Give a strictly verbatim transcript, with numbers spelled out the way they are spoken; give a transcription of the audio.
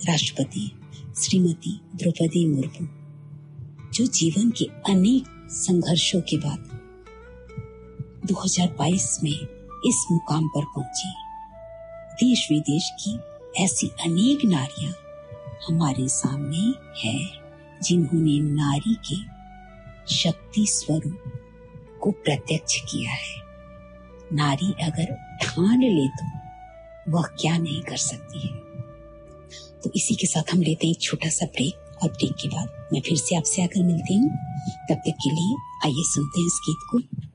राष्ट्रपति श्रीमती द्रौपदी मुर्मू, जो जीवन के अनेक संघर्षों के बाद दो हज़ार बाईस में इस मुकाम पर पहुंची। देश विदेश की ऐसी अनेक नारियां हमारे सामने है जिन्होंने नारी के शक्ति स्वरूप को प्रत्यक्ष किया है। नारी अगर ठान ले तो वह क्या नहीं कर सकती है। तो इसी के साथ हम लेते हैं एक छोटा सा ब्रेक, और ब्रेक के बाद मैं फिर से आपसे आकर मिलती हूँ। तब तक के लिए आइए सुनते हैं इस गीत को।